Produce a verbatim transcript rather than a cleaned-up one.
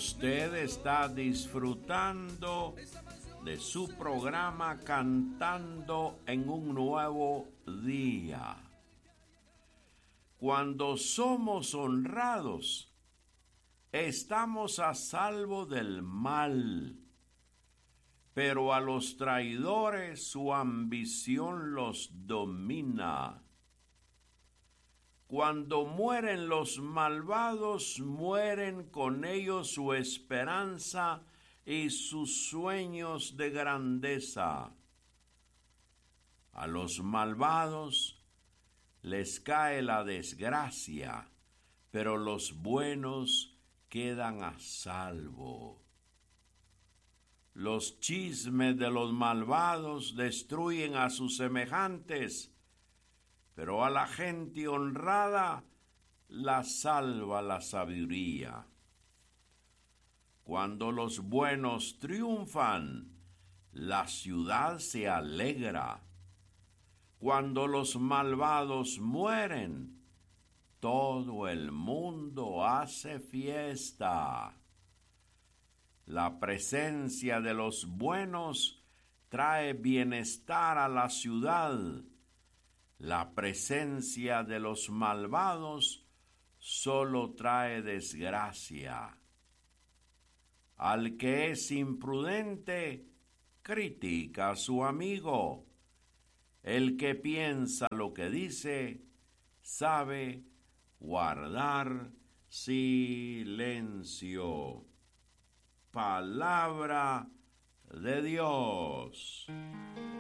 Usted está disfrutando de su programa Cantando en un Nuevo Día. Cuando somos honrados, estamos a salvo del mal, pero a los traidores su ambición los domina. Cuando mueren los malvados, mueren con ellos su esperanza y sus sueños de grandeza. A los malvados les cae la desgracia, pero los buenos quedan a salvo. Los chismes de los malvados destruyen a sus semejantes, pero a la gente honrada la salva la sabiduría. Cuando los buenos triunfan, la ciudad se alegra. Cuando los malvados mueren, todo el mundo hace fiesta. La presencia de los buenos trae bienestar a la ciudad. La presencia de los malvados solo trae desgracia. Al que es imprudente, critica a su amigo. El que piensa lo que dice, sabe guardar silencio. Palabra de Dios.